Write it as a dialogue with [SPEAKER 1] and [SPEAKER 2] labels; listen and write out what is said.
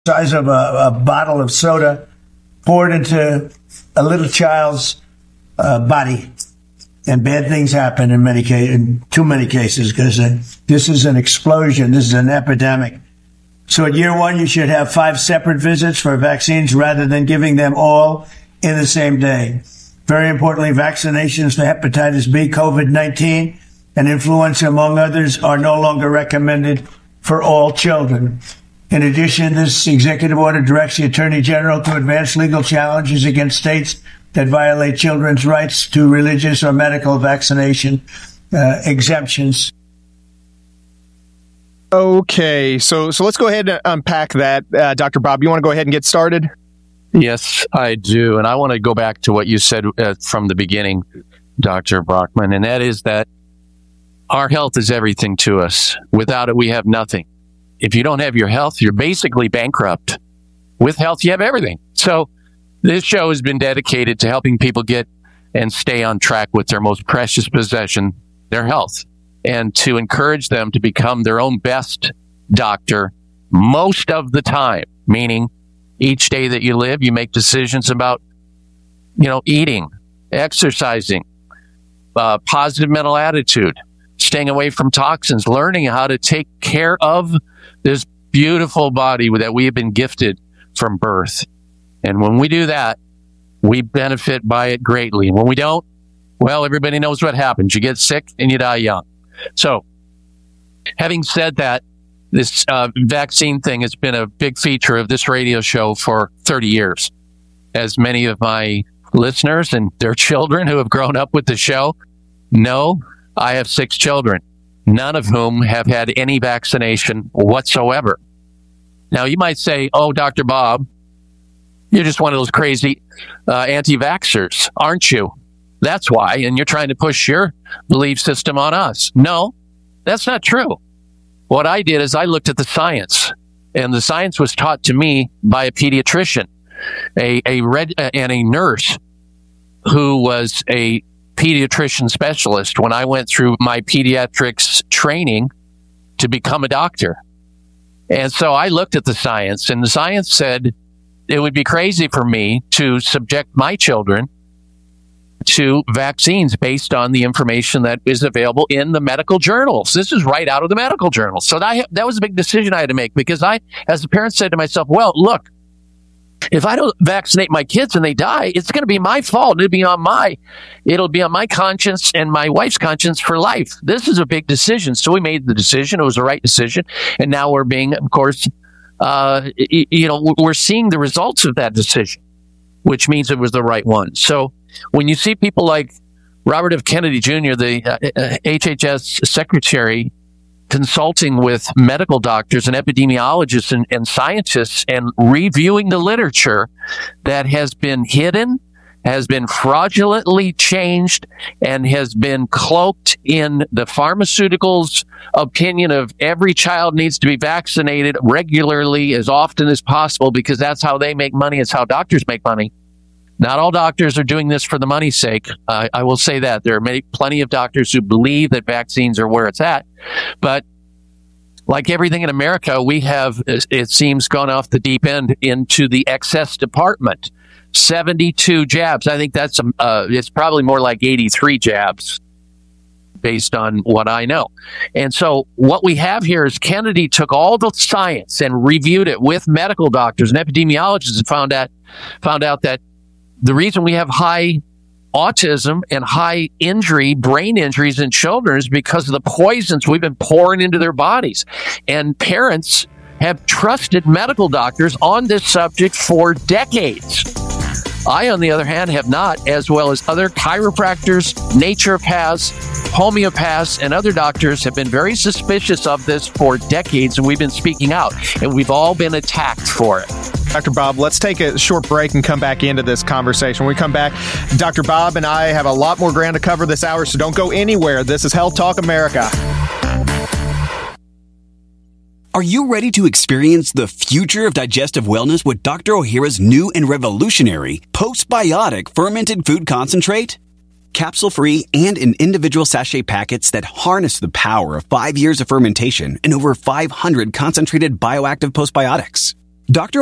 [SPEAKER 1] size of a bottle of soda poured into a little child's body. And bad things happen in too many cases, because this is an explosion. This is an epidemic. So at year one, you should have 5 separate visits for vaccines rather than giving them all in the same day. Very importantly, vaccinations for hepatitis B, COVID-19, and influenza, among others, are no longer recommended for all children. In addition, this executive order directs the Attorney General to advance legal challenges against states that violate children's rights to religious or medical vaccination exemptions.
[SPEAKER 2] Okay, so let's go ahead and unpack that. Dr. Bob, you want to go ahead and get started?
[SPEAKER 3] Yes, I do. And I want to go back to what you said from the beginning, Dr. Brockman, and that is that our health is everything to us. Without it, we have nothing. If you don't have your health, you're basically bankrupt. With health, you have everything. So this show has been dedicated to helping people get and stay on track with their most precious possession, their health, and to encourage them to become their own best doctor most of the time, meaning each day that you live, you make decisions about, eating, exercising, positive mental attitude, staying away from toxins, learning how to take care of this beautiful body that we have been gifted from birth. And when we do that, we benefit by it greatly. When we don't, well, everybody knows what happens. You get sick and you die young. So, having said that, this vaccine thing has been a big feature of this radio show for 30 years. As many of my listeners and their children who have grown up with the show know, I have 6 children, none of whom have had any vaccination whatsoever. Now, you might say, oh, Dr. Bob, you're just one of those crazy anti-vaxxers, aren't you? That's why, and you're trying to push your belief system on us. No, that's not true. What I did is I looked at the science, and the science was taught to me by a pediatrician, and a nurse who was a pediatrician specialist when I went through my pediatrics training to become a doctor. And so I looked at the science, and the science said it would be crazy for me to subject my children to vaccines based on the information that is available in the medical journals. This is right out of the medical journals. So that was a big decision I had to make, because I, as a parent, said to myself, well, look, if I don't vaccinate my kids and they die, it's going to be my fault. It'll be on my conscience and my wife's conscience for life. This is a big decision. So we made the decision. It was the right decision. And now we're being, of course, we're seeing the results of that decision, which means it was the right one. So when you see people like Robert F. Kennedy Jr., the HHS secretary, consulting with medical doctors and epidemiologists and scientists and reviewing the literature that has been hidden, has been fraudulently changed, and has been cloaked in the pharmaceuticals' opinion of every child needs to be vaccinated regularly as often as possible because that's how they make money. It's how doctors make money. Not all doctors are doing this for the money's sake. I will say that. There are plenty of doctors who believe that vaccines are where it's at. But like everything in America, we have, it seems, gone off the deep end into the excess department. 72 jabs. I think that's it's probably more like 83 jabs based on what I know. And so what we have here is Kennedy took all the science and reviewed it with medical doctors and epidemiologists and found out that the reason we have high autism and high brain injuries in children is because of the poisons we've been pouring into their bodies. And parents have trusted medical doctors on this subject for decades. I, on the other hand, have not, as well as other chiropractors, naturopaths, homeopaths, and other doctors have been very suspicious of this for decades, and we've been speaking out, and we've all been attacked for it.
[SPEAKER 2] Dr. Bob, let's take a short break and come back into this conversation. When we come back, Dr. Bob and I have a lot more ground to cover this hour, so don't go anywhere. This is Health Talk America.
[SPEAKER 4] Are you ready to experience the future of digestive wellness with Dr. Ohhira's new and revolutionary postbiotic fermented food concentrate? Capsule-free and in individual sachet packets that harness the power of 5 years of fermentation and over 500 concentrated bioactive postbiotics. Dr.